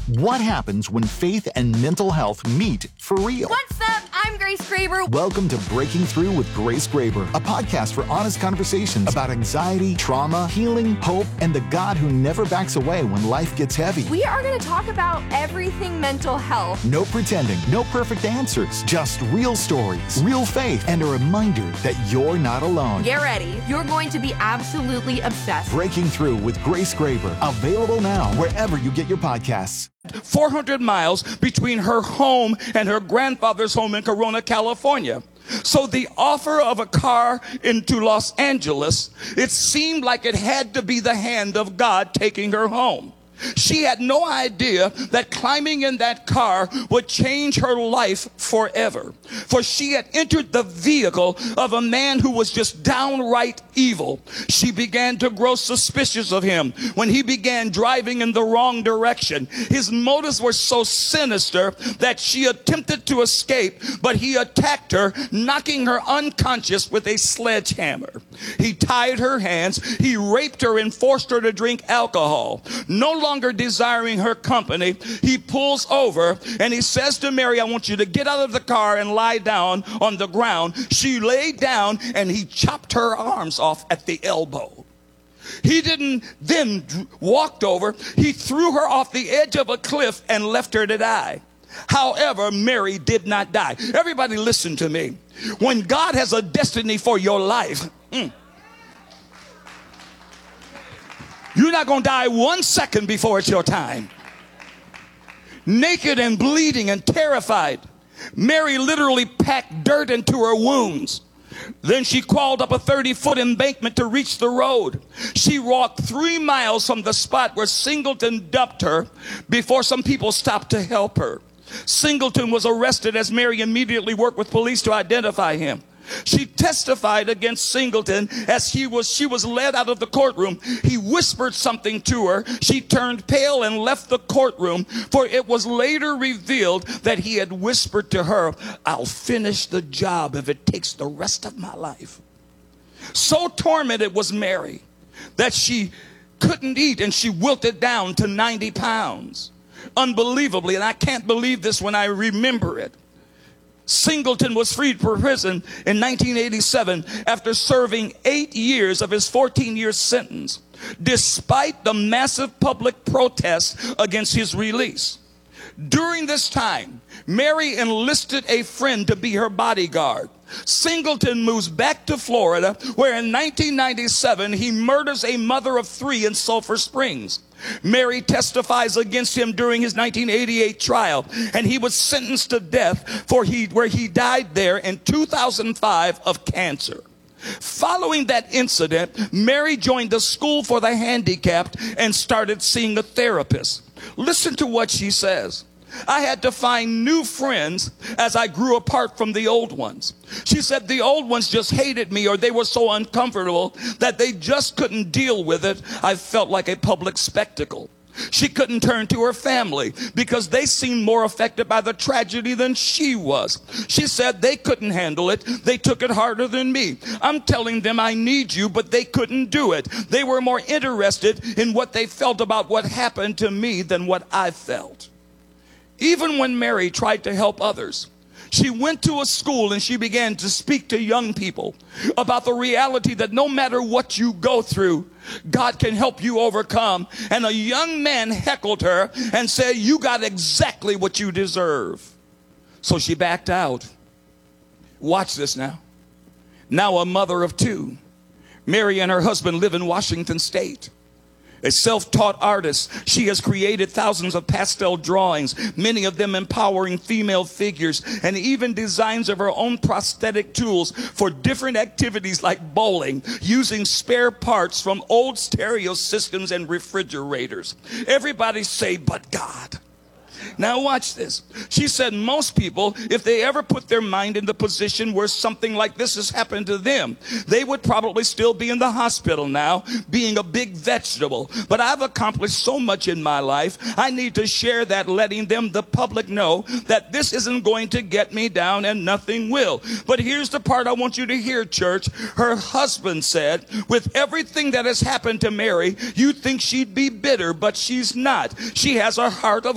What happens when faith and mental health meet for real? What's up? I'm Grace Graber. Welcome to Breaking Through with Grace Graber, a podcast for honest conversations about anxiety, trauma, healing, hope, and the God who never backs away when life gets heavy. We are going to talk about everything mental health. No pretending, no perfect answers, just real stories, real faith, and a reminder that you're not alone. Get ready. You're going to be absolutely obsessed. Breaking Through with Grace Graber, available now wherever you get your podcasts. 400 miles between her home and her grandfather's home in Corona, California. So the offer of a car into Los Angeles, it seemed like it had to be the hand of God taking her home. She had no idea that climbing in that car would change her life forever. For she had entered the vehicle of a man who was just downright evil. She began to grow suspicious of him when he began driving in the wrong direction. His motives were so sinister that she attempted to escape, but he attacked her, knocking her unconscious with a sledgehammer. He tied her hands, he raped her and forced her to drink alcohol. No longer desiring her company, he pulls over and he says to Mary, I want you to get out of the car and lie down on the ground. She laid down and he chopped her arms off at the elbow. He didn't then walked over, he threw her off the edge of a cliff and left her to die. However, Mary did not die. Everybody listen to me. When God has a destiny for your life, you're not going to die 1 second before it's your time. Naked and bleeding and terrified, Mary literally packed dirt into her wounds. Then she crawled up a 30-foot embankment to reach the road. She walked 3 miles from the spot where Singleton dumped her before some people stopped to help her. Singleton was arrested as Mary immediately worked with police to identify him. She testified against Singleton as she was led out of the courtroom. He whispered something to her. She turned pale and left the courtroom, for it was later revealed that he had whispered to her, I'll finish the job if it takes the rest of my life. So tormented was Mary that she couldn't eat and she wilted down to 90 pounds. Unbelievably, and I can't believe this when I remember it, Singleton was freed from prison in 1987 after serving 8 years of his 14-year sentence, despite the massive public protests against his release. During this time, Mary enlisted a friend to be her bodyguard. Singleton moves back to Florida, where in 1997 he murders a mother of 3 in Sulphur Springs. Mary testifies against him during his 1988 trial, and he was sentenced to death where he died there in 2005 of cancer. Following that incident, Mary joined the School for the Handicapped and started seeing a therapist. Listen to what she says. I had to find new friends as I grew apart from the old ones. She said the old ones just hated me, or they were so uncomfortable that they just couldn't deal with it. I felt like a public spectacle. She couldn't turn to her family because they seemed more affected by the tragedy than she was. She said they couldn't handle it. They took it harder than me. I'm telling them I need you, but they couldn't do it. They were more interested in what they felt about what happened to me than what I felt. Even when Mary tried to help others, she went to a school and she began to speak to young people about the reality that no matter what you go through, God can help you overcome. And a young man heckled her and said, you got exactly what you deserve. So she backed out. Watch this now. Now a mother of 2. Mary and her husband live in Washington State. A self-taught artist, she has created thousands of pastel drawings, many of them empowering female figures, and even designs of her own prosthetic tools for different activities like bowling, using spare parts from old stereo systems and refrigerators. Everybody say, but God. Now watch this. She said most people, if they ever put their mind in the position where something like this has happened to them, they would probably still be in the hospital now, being a big vegetable. But I've accomplished so much in my life, I need to share that, letting them, the public, know that this isn't going to get me down and nothing will. But here's the part I want you to hear, church. Her husband said, with everything that has happened to Mary, you'd think she'd be bitter, but she's not. She has a heart of